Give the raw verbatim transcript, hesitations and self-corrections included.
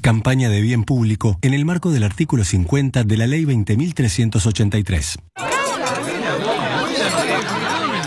Campaña de bien público en el marco del artículo cincuenta de la Ley veinte mil trescientos ochenta y tres.